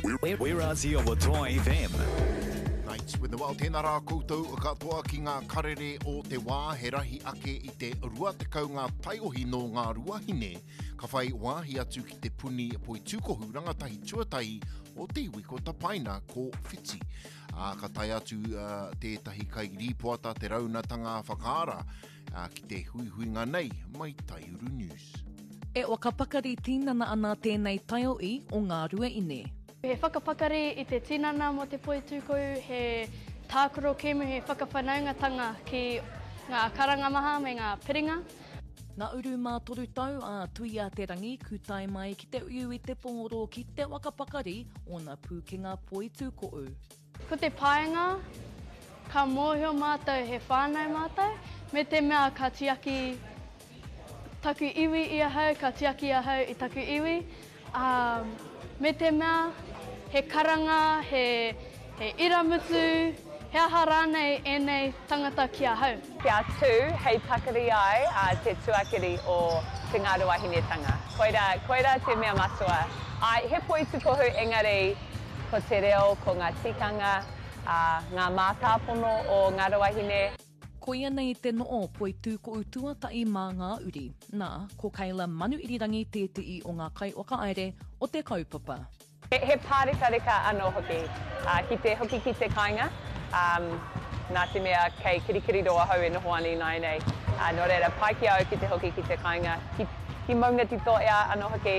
We're Aussie o Toa FM. Nights with the Wao tēnā rā koutou katoa ki ngā karere o te wā he rahi ake I te rua te kau ngā taiohi no ngā ruahine ka whai wāhi atu ki te puni poi tūkohu rangatahi tuatahi o te iwi ko tapaina ko Whiti. Ka tai atu tētahi kai ripoata te raunatanga whakaara ki te huihuinga nei mai Tai Uru News. E waka pakari tinana ana tēnei taioi o ngā ruaine. He whakapakari I te tinana mo te poi tūkohu, he tākoro kēmu, he whakawhanaungatanga ki ngā karangamaha me ngā piringa. Ngā uru mā toru tau a tui a te rangi ku tai mai ki te uiu I te pongoro ki te wakapakari o ngā pūkenga poi tūkohu. Ko te paenga, ka mōhio mātou he whānau mātou, me te mea ka tiaki taku iwi I ahau, ka tiaki ahau I taku iwi. Me te mea, he karanga, he iramutu, he aha rānei enei tangata ki ahau. Kia tū, hei takari ai te tuakiri o te ngāru wahinetanga. Koira te mea masua. He poi tukohu engari ko te reo, ko ngā tikanga, ngā mātāpono o ngāru wahine. Ko ia nei te noo poi tūkohu tuatai mā ngā uri. Nā, ko Kaila Manuirirangi tētei o ngā kai waka-aere o te kaupapa. He pārekareka anō hoki, hoki ki te kāinga. Nā te mea kei kirikiri roa hau e noho ani nai nei. Nō reira, pai ki au ki te hoki ki te kāinga. Ki maunga tito ea anō hoki.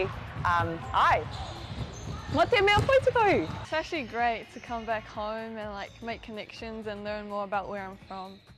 Mō te mea poi tukohu. It's actually great to come back home and make connections and learn more about where I'm from.